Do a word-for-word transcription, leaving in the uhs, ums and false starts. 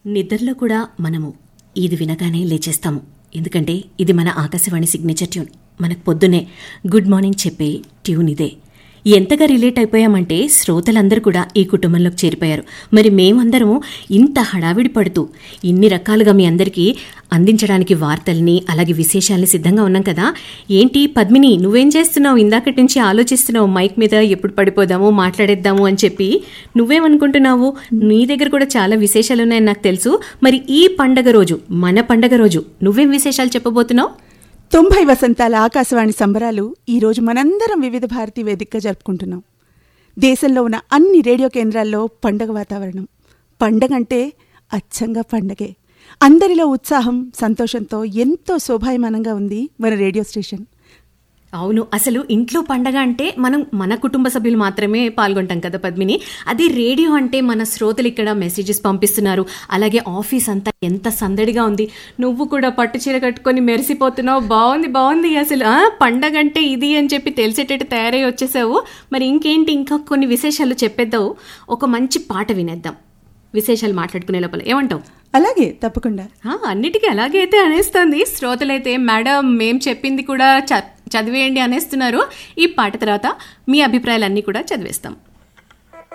నిద్రలో కూడా మనము ఇది వినగానే లేచేస్తాము. ఎందుకంటే ఇది మన ఆకాశవాణి సిగ్నేచర్ ట్యూన్. మనకు పొద్దునే గుడ్ మార్నింగ్ చెప్పే ట్యూన్ ఇదే. ఎంతగా రిలేట్ అయిపోయామంటే శ్రోతలందరూ కూడా ఈ కుటుంబంలోకి చేరిపోయారు. మరి మేమందరము ఇంత హడావిడి పడుతూ ఇన్ని రకాలుగా మీ అందరికీ అందించడానికి వార్తల్ని అలాగే విశేషాలని సిద్ధంగా ఉన్నాం కదా. ఏంటి పద్మిని, నువ్వేం చేస్తున్నావు? ఇందాకటి నుంచి ఆలోచిస్తున్నావు మైక్ మీద ఎప్పుడు పడిపోదాము, మాట్లాడేద్దాము అని చెప్పి. నువ్వేమనుకుంటున్నావు? నీ దగ్గర కూడా చాలా విశేషాలు ఉన్నాయని నాకు తెలుసు. మరి ఈ పండగ రోజు, మన పండగ రోజు నువ్వేం విశేషాలు చెప్పబోతున్నావు? తొంభై వసంతాల ఆకాశవాణి సంబరాలు ఈరోజు మనందరం వివిధ భారతి వేదికగా జరుపుకుంటున్నాం. దేశంలో ఉన్న అన్ని రేడియో కేంద్రాల్లో పండగ వాతావరణం. పండగ అంటే అచ్చంగా పండగే. అందరిలో ఉత్సాహం, సంతోషంతో ఎంతో శోభాయమానంగా ఉంది మన రేడియో స్టేషన్. అవును, అసలు ఇంట్లో పండగ అంటే మనం మన కుటుంబ సభ్యులు మాత్రమే పాల్గొంటాం కదా పద్మిని. అదే రేడియో అంటే మన శ్రోతలు ఇక్కడ మెసేజెస్ పంపిస్తున్నారు. అలాగే ఆఫీస్ అంతా ఎంత సందడిగా ఉంది. నువ్వు కూడా పట్టు చీర కట్టుకొని మెరిసిపోతున్నావు. బాగుంది బాగుంది అసలు. పండగ అంటే ఇది అని చెప్పి తెలిసేటట్టు తయారై వచ్చేసావు. మరి ఇంకేంటి, ఇంకా కొన్ని విశేషాలు చెప్పేద్దావు. ఒక మంచి పాట వినేద్దాం విశేషాలు మాట్లాడుకునే లోపల. ఏమంటావు? అలాగే, తప్పకుండా. అన్నిటికీ అలాగే అయితే అనేస్తుంది. శ్రోతలైతే మేడం మేం చెప్పింది కూడా చదివేయండి అనేస్తున్నారు. ఈ పాట తర్వాత మీ అభిప్రాయాలన్నీ కూడా చదివేస్తాం.